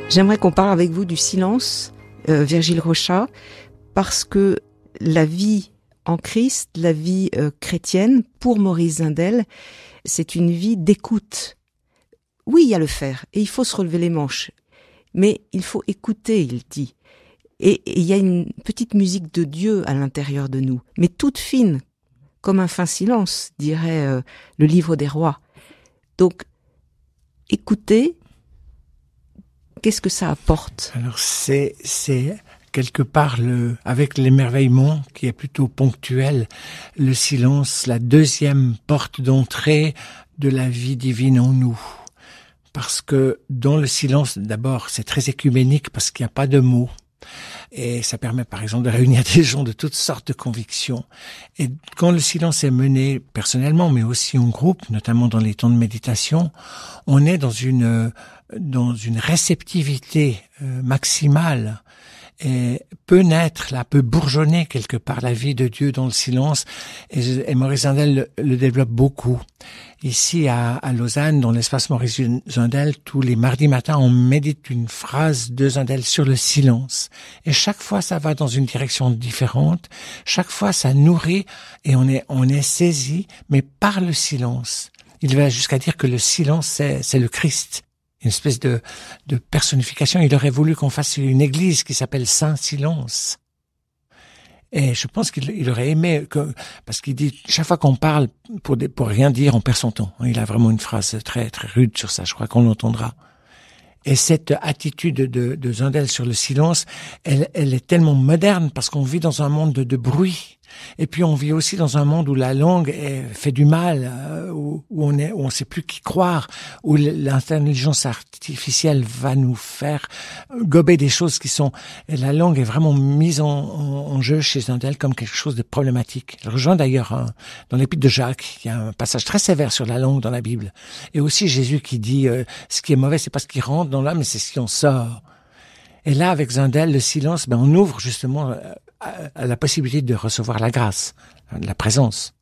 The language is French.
J'aimerais qu'on parle avec vous du silence, Virgile Rochat, parce que la vie en Christ, la vie chrétienne, pour Maurice Zindel, c'est une vie d'écoute. Oui, il y a le faire, et il faut se relever les manches, mais il faut écouter, il dit. Et il y a une petite musique de Dieu à l'intérieur de nous, mais toute fine, comme un fin silence, dirait le livre des rois. Donc, écouter, qu'est-ce que ça apporte? Alors c'est quelque part avec l'émerveillement qui est plutôt ponctuel, le silence, la deuxième porte d'entrée de la vie divine en nous. Parce que dans le silence, d'abord, c'est très écuménique parce qu'il n'y a pas de mots. Et ça permet par exemple de réunir des gens de toutes sortes de convictions. Et quand le silence est mené personnellement, mais aussi en groupe, notamment dans les temps de méditation, on est dans une réceptivité maximale. Et peut naître, là, peut bourgeonner quelque part la vie de Dieu dans le silence. Et Maurice Zindel le développe beaucoup. Ici, à Lausanne, dans l'espace Maurice Zindel, tous les mardis matins, on médite une phrase de Zindel sur le silence. Et chaque fois, ça va dans une direction différente. Chaque fois, ça nourrit et on est saisi, mais par le silence. Il va jusqu'à dire que le silence, c'est le Christ. Une espèce de personnification. Il aurait voulu qu'on fasse une église qui s'appelle Saint-Silence. Et je pense qu'il aurait aimé parce qu'il dit, chaque fois qu'on parle pour rien dire, on perd son temps. Il a vraiment une phrase très, très rude sur ça. Je crois qu'on l'entendra. Et cette attitude de Zindel sur le silence, elle est tellement moderne parce qu'on vit dans un monde de bruit. Et puis on vit aussi dans un monde où la langue fait du mal, où on sait plus qui croire, où l'intelligence artificielle va nous faire gober des choses qui sont... Et la langue est vraiment mise en jeu chez Zindel comme quelque chose de problématique. Elle rejoint d'ailleurs dans l'épître de Jacques, il y a un passage très sévère sur la langue dans la Bible. Et aussi Jésus qui dit ce qui est mauvais, c'est pas ce qui rentre dans l'âme, mais c'est ce qui en sort. Et là, avec Zindel, le silence, on ouvre justement à la possibilité de recevoir la grâce, la présence.